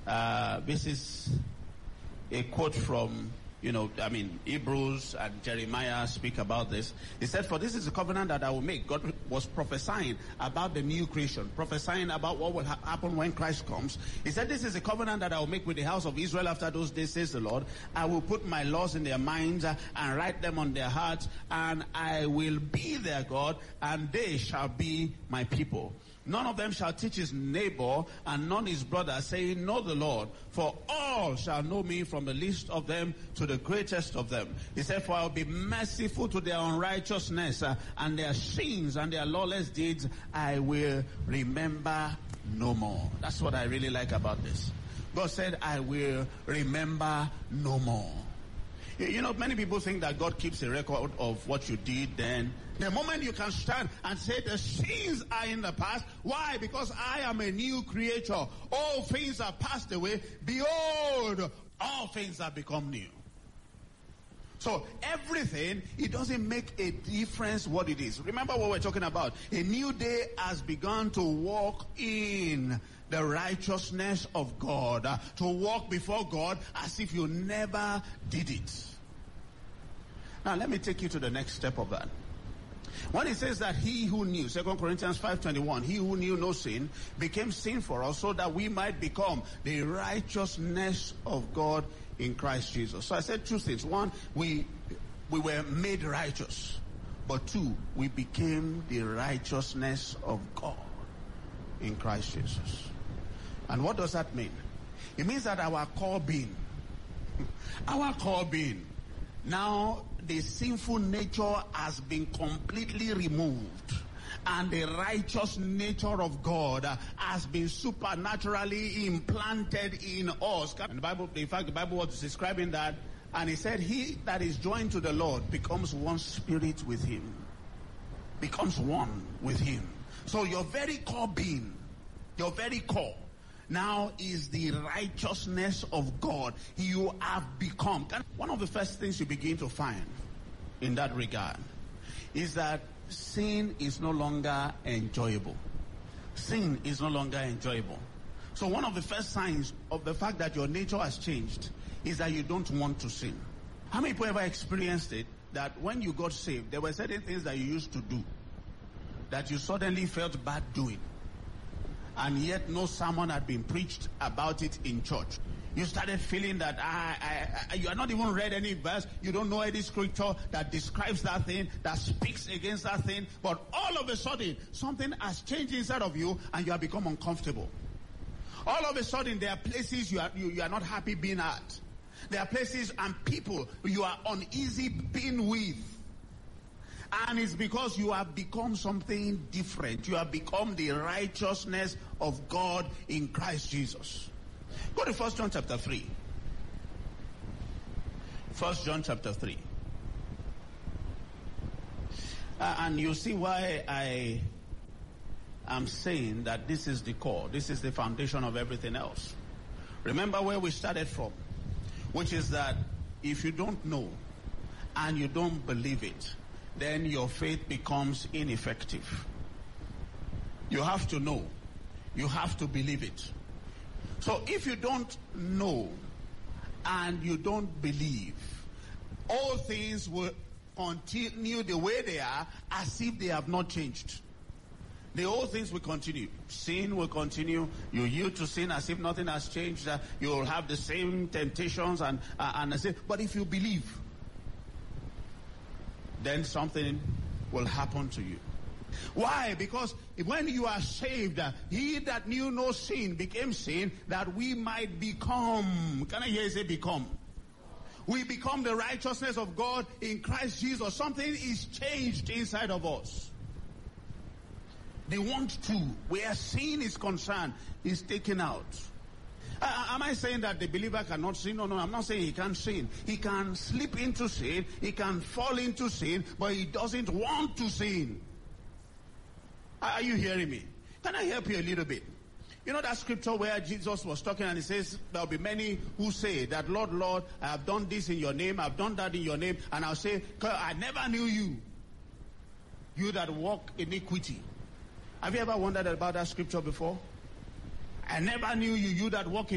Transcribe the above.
This is a quote from, Hebrews and Jeremiah speak about this. He said, "For this is the covenant that I will make." God was prophesying about the new creation, prophesying about what will happen when Christ comes. He said, "This is a covenant that I will make with the house of Israel after those days, says the Lord. I will put my laws in their minds and write them on their hearts, and I will be their God, and they shall be my people. None of them shall teach his neighbor and none his brother, saying, Know the Lord, for all shall know me, from the least of them to the greatest of them." He said, "For I will be merciful to their unrighteousness, and their sins and their lawless deeds I will remember no more." That's what I really like about this. God said, "I will remember no more." Many people think that God keeps a record of what you did then. The moment you can stand and say the sins are in the past. Why? Because I am a new creature. All things are passed away. Behold, all things have become new. So everything, it doesn't make a difference what it is. Remember what we're talking about. A new day has begun to walk in the righteousness of God. To walk before God as if you never did it. Now let me take you to the next step of that. When it says that he who knew, 2 Corinthians 5:21, he who knew no sin became sin for us so that we might become the righteousness of God in Christ Jesus. So I said two things. One, we were made righteous. But two, we became the righteousness of God in Christ Jesus. And what does that mean? It means that our core being, now the sinful nature has been completely removed, and the righteous nature of God has been supernaturally implanted in us. And the Bible was describing that, and he said, "He that is joined to the Lord becomes one spirit with him." Becomes one with him. So your very core being, your very core, now is the righteousness of God. You have become. One of the first things you begin to find in that regard is that sin is no longer enjoyable. Sin is no longer enjoyable. So one of the first signs of the fact that your nature has changed is that you don't want to sin. How many people ever experienced it, that when you got saved, there were certain things that you used to do that you suddenly felt bad doing? And yet no sermon had been preached about it in church. You started feeling that you have not even read any verse, you don't know any scripture that describes that thing, that speaks against that thing, but all of a sudden something has changed inside of you and you have become uncomfortable. All of a sudden there are places you are not happy being at. There are places and people you are uneasy being with. And it's because you have become something different. You have become the righteousness of God in Christ Jesus. Go to 1 John chapter 3. 1 John chapter 3. And you see why I am saying that this is the core. This is the foundation of everything else. Remember where we started from, which is that if you don't know and you don't believe it, then your faith becomes ineffective. You have to know. You have to believe it. So if you don't know and you don't believe, all things will continue the way they are as if they have not changed. The old things will continue. Sin will continue. You yield to sin as if nothing has changed. You will have the same temptations and the same. But if you believe, then something will happen to you. Why? Because when you are saved, he that knew no sin became sin, that we might become. Can I hear you say become? We become the righteousness of God in Christ Jesus. Something is changed inside of us. The want to, where sin is concerned, is taken out. Am I saying that the believer cannot sin? No, I'm not saying he can't sin. He can slip into sin, he can fall into sin, but he doesn't want to sin. Are you hearing me? Can I help you a little bit? You know that scripture where Jesus was talking and he says, there will be many who say that, Lord, Lord, I have done this in your name, I have done that in your name, and I'll say, I never knew you. You that walk iniquity. Have you ever wondered about that scripture before? I never knew you, you that walk in